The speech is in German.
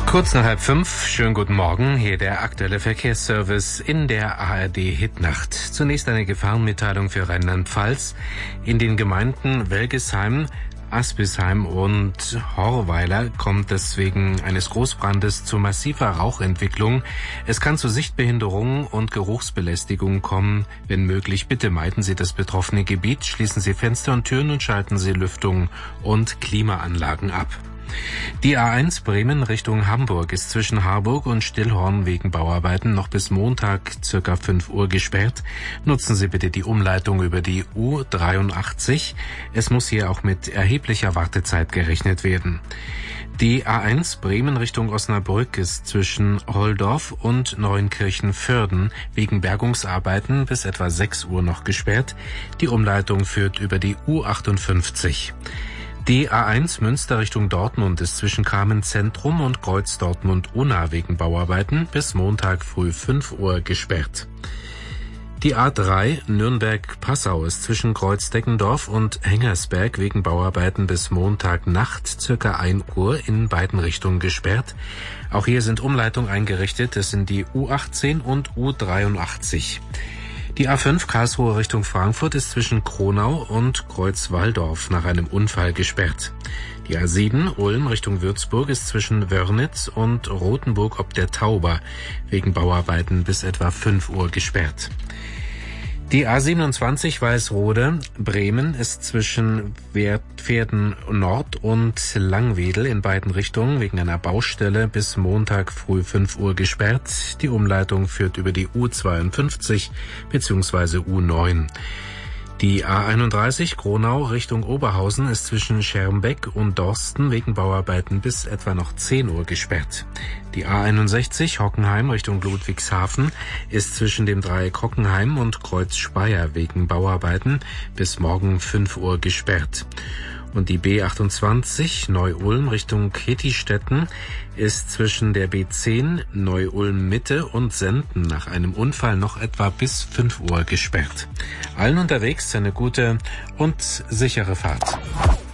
Kurz nach 4:30, schönen guten Morgen, hier der aktuelle Verkehrsservice in der ARD-Hitnacht. Zunächst eine Gefahrenmitteilung für Rheinland-Pfalz. In den Gemeinden Welgesheim, Aspisheim und Horweiler kommt es wegen eines Großbrandes zu massiver Rauchentwicklung. Es kann zu Sichtbehinderungen und Geruchsbelästigung kommen. Wenn möglich, bitte meiden Sie das betroffene Gebiet, schließen Sie Fenster und Türen und schalten Sie Lüftung und Klimaanlagen ab. Die A1 Bremen Richtung Hamburg ist zwischen Harburg und Stillhorn wegen Bauarbeiten noch bis Montag ca. 5 Uhr gesperrt. Nutzen Sie bitte die Umleitung über die U83. Es muss hier auch mit erheblicher Wartezeit gerechnet werden. Die A1 Bremen Richtung Osnabrück ist zwischen Holdorf und Neuenkirchen-Vörden wegen Bergungsarbeiten bis etwa 6 Uhr noch gesperrt. Die Umleitung führt über die U58. Die A1 Münster Richtung Dortmund ist zwischen Kamen Zentrum und Kreuz Dortmund-Unna wegen Bauarbeiten bis Montag früh 5 Uhr gesperrt. Die A3 Nürnberg-Passau ist zwischen Kreuz-Deckendorf und Hengersberg wegen Bauarbeiten bis Montag Nacht ca. 1 Uhr in beiden Richtungen gesperrt. Auch hier sind Umleitungen eingerichtet, das sind die U18 und U83. Die A5 Karlsruhe Richtung Frankfurt ist zwischen Kronau und Kreuz-Walldorf nach einem Unfall gesperrt. Die A7 Ulm Richtung Würzburg ist zwischen Wörnitz und Rothenburg ob der Tauber wegen Bauarbeiten bis etwa 5 Uhr gesperrt. Die A27 Weißrode Bremen ist zwischen Pferden Nord und Langwedel in beiden Richtungen wegen einer Baustelle bis Montag früh 5 Uhr gesperrt. Die Umleitung führt über die U52 bzw. U9. Die A31 Kronau Richtung Oberhausen ist zwischen Schermbeck und Dorsten wegen Bauarbeiten bis etwa noch 10 Uhr gesperrt. Die A61 Hockenheim Richtung Ludwigshafen ist zwischen dem Dreieck Hockenheim und Kreuz Speyer wegen Bauarbeiten bis morgen 5 Uhr gesperrt. Und die B28 Neu-Ulm Richtung Kettistetten ist zwischen der B10 Neu-Ulm Mitte und Senden nach einem Unfall noch etwa bis 5 Uhr gesperrt. Allen unterwegs eine gute und sichere Fahrt.